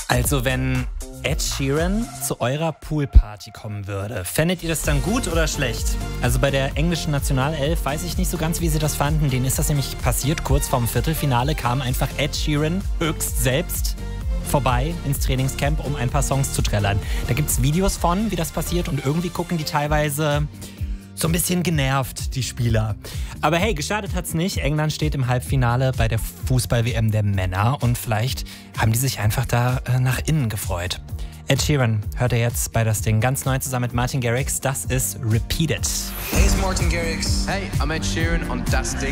Also wenn Ed Sheeran zu eurer Poolparty kommen würde, fändet ihr das dann gut oder schlecht? Also bei der englischen Nationalelf weiß ich nicht so ganz, wie sie das fanden. Denen ist das nämlich passiert. Kurz vorm Viertelfinale kam einfach Ed Sheeran höchst selbst vorbei ins Trainingscamp, um ein paar Songs zu trällern. Da gibt es Videos von, wie das passiert, und irgendwie gucken die teilweise so ein bisschen genervt, die Spieler. Aber hey, geschadet hat's nicht. England steht im Halbfinale bei der Fußball-WM der Männer und vielleicht haben die sich einfach da nach innen gefreut. Ed Sheeran hört er jetzt bei Das Ding ganz neu zusammen mit Martin Garrix. Das ist Repeat It. Hey, it's Martin Garrix. Hey, I'm Ed Sheeran und Das Ding.